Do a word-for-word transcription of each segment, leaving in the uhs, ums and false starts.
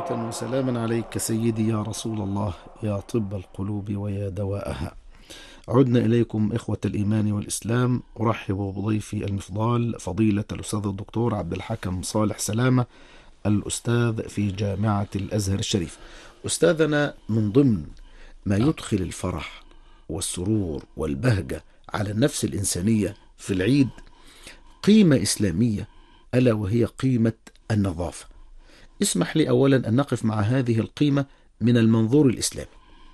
صلاة وسلاما عليك سيدي يا رسول الله، يا طب القلوب ويا دواءها. عدنا إليكم إخوة الإيمان والإسلام. أرحب بضيفي المفضال فضيلة الأستاذ الدكتور عبد الحكم صالح سلامة، الأستاذ في جامعة الأزهر الشريف. أستاذنا، من ضمن ما يدخل الفرح والسرور والبهجة على النفس الإنسانية في العيد قيمة إسلامية، ألا وهي قيمة النظافة. اسمح لي أولا أن نقف مع هذه القيمة من المنظور الإسلامي.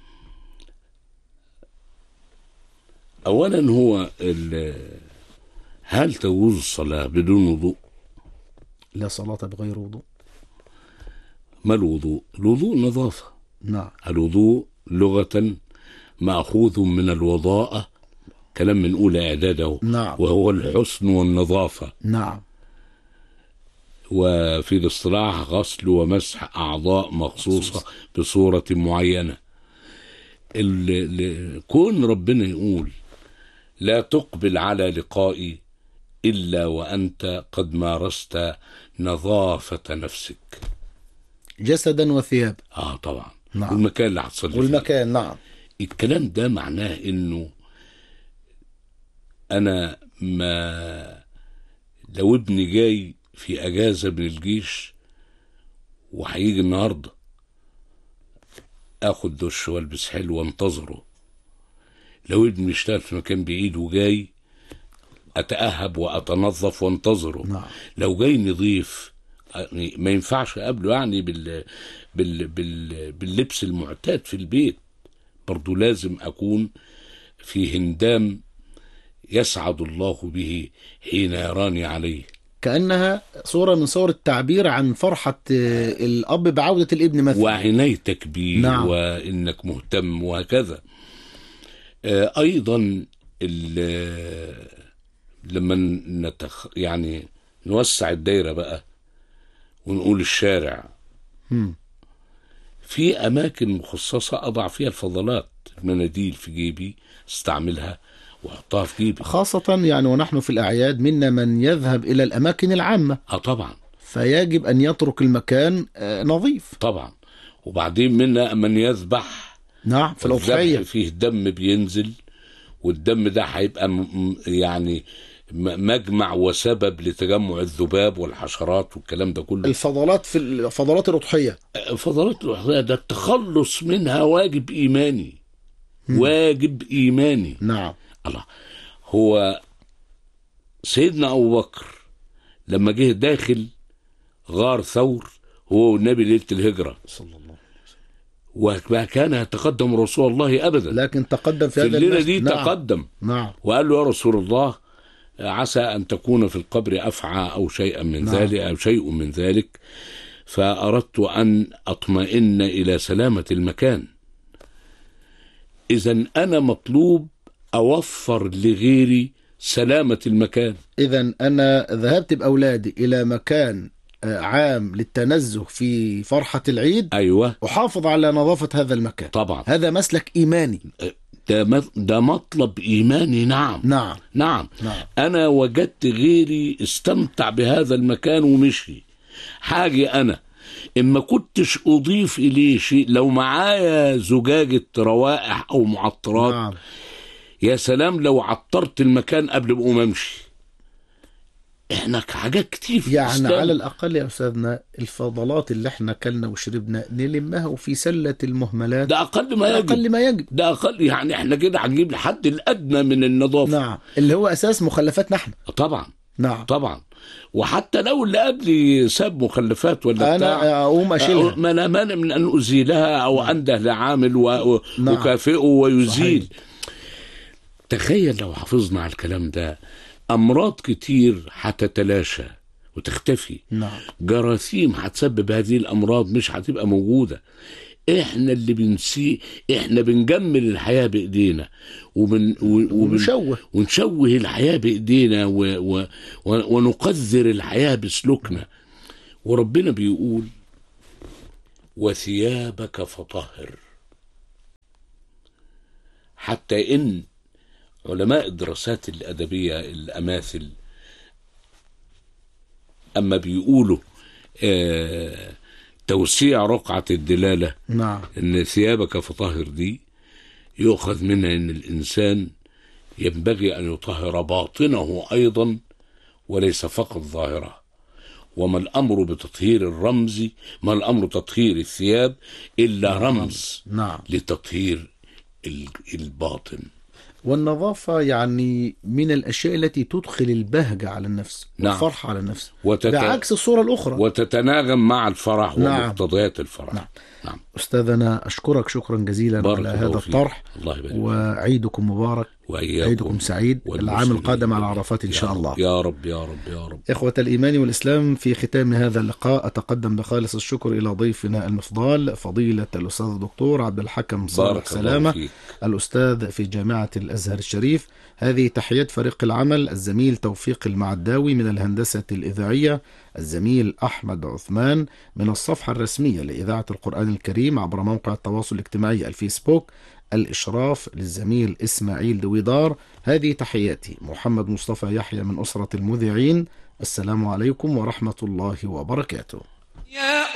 أولا هو هل تجوز الصلاة بدون وضوء؟ لا صلاة بغير وضوء. ما الوضوء؟ الوضوء نظافة. نعم. الوضوء لغة مأخوذ من الوضاءة، كلام من أولى إعداده. نعم. وهو الحسن والنظافة. نعم. وفي الاصطلاح غسل ومسح أعضاء مخصوصة بصورة معينة. كون ربنا يقول لا تقبل على لقائي إلا وأنت قد مارست نظافة نفسك، جسدا وثياب. آه طبعا. نعم. والمكان اللي هتصلي فيه. والمكان. نعم. الكلام ده معناه إنه أنا ما لو ابني جاي في أجازة من الجيش وهيجي النهاردة، اخد دش والبس حلو وانتظره. لو ابني بيشتغل في مكان بعيد وجاي، اتأهب واتنظف وانتظره. نعم. لو جاي نظيف يعني ما ينفعش قبله يعني بال... بال... بال... باللبس المعتاد في البيت، برضو لازم اكون في هندام يسعد الله به حين يراني عليه. كأنها صورة من صور التعبير عن فرحة الأب بعودة الابن مثلا، وعنايتك بيه. نعم. وإنك مهتم وهكذا. أيضا لما نتخ... يعني نوسع الدايرة بقى ونقول الشارع، م. في أماكن مخصصة أضع فيها الفضلات، مناديل في جيبي استعملها وحطها في جيبي، خاصة يعني ونحن في الأعياد منا من يذهب إلى الأماكن العامة. اه طبعا. فيجب أن يترك المكان نظيف. طبعا. وبعدين منا من يذبح. نعم. في الأضحية فيه دم بينزل، والدم ده هيبقى م... يعني مجمع وسبب لتجمع الذباب والحشرات والكلام ده كله. الفضلات في فضلات الأضحية، فضلات الأضحية ده التخلص منها واجب إيماني. م. واجب إيماني. نعم. الله. هو سيدنا أبو بكر لما جه داخل غار ثور هو والنبي ليلة الهجرة صلى الله عليه وسلم، وما كان يتقدم رسول الله أبدا، لكن تقدم في, في هذا الليلة دي. نعم. تقدم. نعم. وقال له يا رسول الله عسى أن تكون في القبر أفعى أو شيئا من نعم. ذلك أو شيء من ذلك، فأردت أن أطمئن إلى سلامة المكان. إذن أنا مطلوب أوفر لغيري سلامة المكان. إذن أنا ذهبت بأولادي إلى مكان عام للتنزه في فرحة العيد. أيوة. أحافظ على نظافة هذا المكان. طبعا. هذا مسلك إيماني. ده, ده مطلب إيماني. نعم. نعم. نعم. نعم. أنا وجدت غيري استمتع بهذا المكان ومشي. حاجة أنا إما كنتش أضيف إليه شيء، لو معايا زجاجة روائح أو معطرات، نعم. يا سلام لو عطرت المكان قبل ما أقوم أمشي. إحنا حاجات كتير في يعني الإسلام. على الأقل يا أستاذنا الفضلات اللي إحنا كلنا وشربنا نلمها وفي سلة المهملات. ده أقل ما يجب. أقل ما يجب. ده أقل، يعني إحنا كده هنجيب الحد الأدنى من النظافة. نعم. اللي هو أساس مخلفاتنا إحنا. طبعا. نعم. طبعا. وحتى لو اللي قبلي ساب مخلفات ولا بتاع، أنا أقوم أشيلها، ما أنا مانع من أن أزيلها أو أنده لعامل و... نعم. وكافئه ويزيل. صحيح. تخيل لو حافظنا على الكلام ده، أمراض كتير هتتلاشى وتختفي. نعم. جراثيم هتسبب هذه الأمراض مش هتبقى موجودة. احنا اللي بنسي، احنا بنجمل الحياة بايدينا وبن... ونشوه ونشوه الحياة بايدينا و... و... ونقذر الحياة بسلوكنا. وربنا بيقول وثيابك فطهر. حتى ان علماء الدراسات الأدبية الأماثل أما بيقولوا آه توسيع رقعة الدلالة نعم. ان ثيابك فطهر دي يؤخذ منها ان الانسان ينبغي ان يطهر باطنه ايضا وليس فقط ظاهره. وما الامر بتطهير الرمز، ما الامر تطهير الثياب الا رمز نعم. لتطهير الباطن. والنظافة يعني من الأشياء التي تدخل البهجة على النفس، نعم. والفرحة على النفس، وتت... بعكس الصورة الأخرى، وتتناغم مع الفرح نعم. ومقتضيات الفرح. نعم. نعم. أستاذنا أشكرك شكرا جزيلا على هذا الطرح، الله يبارك، وعيدكم مبارك وعيدكم سعيد، العام القادم على عرفات إن شاء الله. يا رب يا رب يا رب. إخوة الإيمان والإسلام، في ختام هذا اللقاء أتقدم بخالص الشكر إلى ضيفنا المفضال فضيلة الأستاذ الدكتور عبد الحكم صالح سلامة، الأستاذ في جامعة الأزهر الشريف. هذه تحيات فريق العمل: الزميل توفيق المعداوي من الهندسة الإذاعية، الزميل أحمد عثمان من الصفحة الرسمية لإذاعة القرآن الكريم عبر موقع التواصل الاجتماعي الفيسبوك، الإشراف للزميل إسماعيل دويدار. هذه تحياتي محمد مصطفى يحيى من أسرة المذيعين. السلام عليكم ورحمة الله وبركاته.